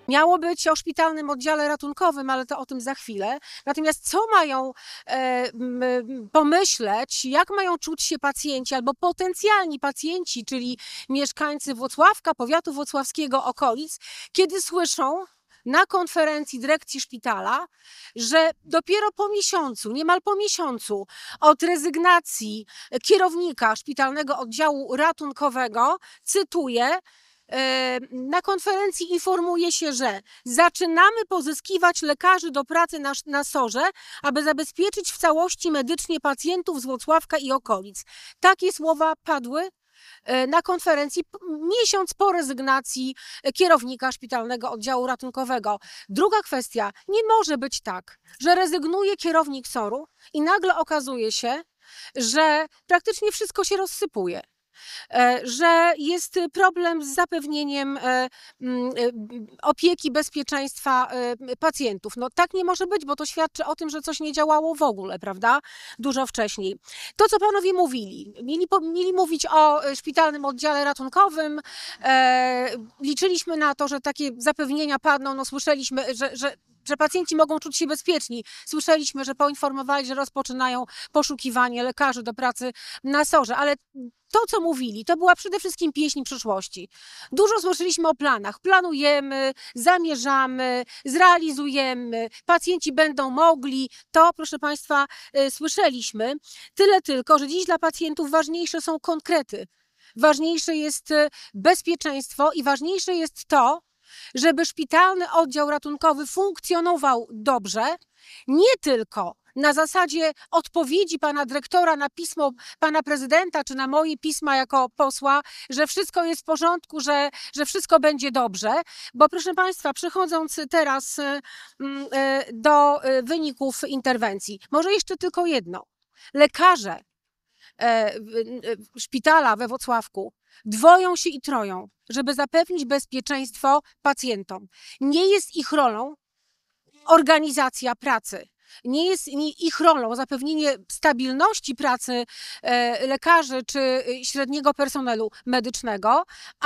Miało być o szpitalnym oddziale ratunkowym, ale to o tym za chwilę. Natomiast co mają pomyśleć, jak mają czuć się pacjenci albo potencjalni pacjenci, czyli mieszkańcy Włocławka, powiatu włocławskiego, okolic, kiedy słyszą na konferencji dyrekcji szpitala, że dopiero po miesiącu, niemal po miesiącu od rezygnacji kierownika szpitalnego oddziału ratunkowego, cytuję, na konferencji informuje się, że zaczynamy pozyskiwać lekarzy do pracy na SOR-ze, aby zabezpieczyć w całości medycznie pacjentów z Włocławka i okolic. Takie słowa padły na konferencji miesiąc po rezygnacji kierownika szpitalnego oddziału ratunkowego. Druga kwestia, nie może być tak, że rezygnuje kierownik SOR-u i nagle okazuje się, że praktycznie wszystko się rozsypuje, że jest problem z zapewnieniem opieki, bezpieczeństwa pacjentów. No tak nie może być, bo to świadczy o tym, że coś nie działało w ogóle, prawda? Dużo wcześniej. To, co panowie mówili, mieli mówić o szpitalnym oddziale ratunkowym, liczyliśmy na to, że takie zapewnienia padną, no słyszeliśmy, że pacjenci mogą czuć się bezpieczni. Słyszeliśmy, że poinformowali, że rozpoczynają poszukiwanie lekarzy do pracy na SOR-ze, ale to, co mówili, to była przede wszystkim pieśń przyszłości. Dużo słyszeliśmy o planach. Planujemy, zamierzamy, zrealizujemy, pacjenci będą mogli. To, proszę Państwa, słyszeliśmy. Tyle tylko, że dziś dla pacjentów ważniejsze są konkrety. Ważniejsze jest bezpieczeństwo i ważniejsze jest to, żeby szpitalny oddział ratunkowy funkcjonował dobrze, nie tylko na zasadzie odpowiedzi pana dyrektora na pismo pana prezydenta, czy na moje pisma jako posła, że wszystko jest w porządku, że wszystko będzie dobrze, bo proszę Państwa, przechodząc teraz do wyników interwencji, może jeszcze tylko jedno. Lekarze szpitala we Włocławku dwoją się i troją, żeby zapewnić bezpieczeństwo pacjentom. Nie jest ich rolą organizacja pracy. Nie jest ich rolą zapewnienie stabilności pracy lekarzy czy średniego personelu medycznego,